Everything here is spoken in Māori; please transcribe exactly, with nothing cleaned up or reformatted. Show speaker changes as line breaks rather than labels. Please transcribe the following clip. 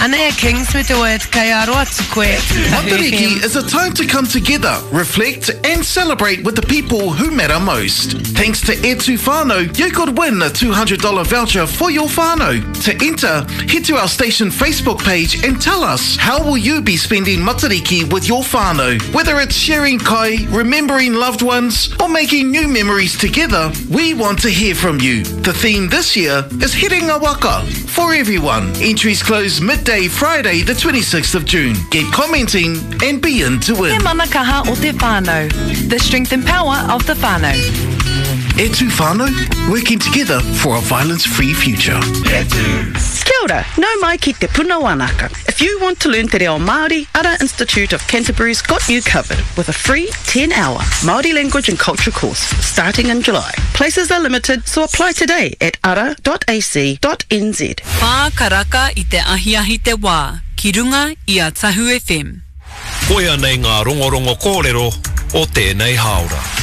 Ana e Kings me te oed kai aro atu koe.
Matariki is a time to come together, reflect and celebrate with the people who matter most. Thanks to E two Whānau, you could win a two hundred dollars voucher for your whānau. To enter, head to our station Facebook page and tell us how will you be spending Matariki with your whānau. Whether it's sharing kai, remembering loved ones or making new memories together, we want to hear from you. The theme this year is Hiringa Waka for everyone. Entries close midday Friday the twenty-sixth of June. Get commenting and be in to win.
Te manakaha o te whānau. The strength and power of the whānau.
E two Whānau, working together for a violence-free future.
Kia ora, nau mai ki te puna wānaka. If you want to learn te reo Māori, Ara Institute of Canterbury's got you covered with a free ten hour Māori language and culture course starting in July. Places are limited, so apply today at ara dot a c dot n z.
Whākaraka i te ahiahi te wā, ki runga i a Tahu F M.
Koia nei ngā rongorongo kōrero o tēnei haora.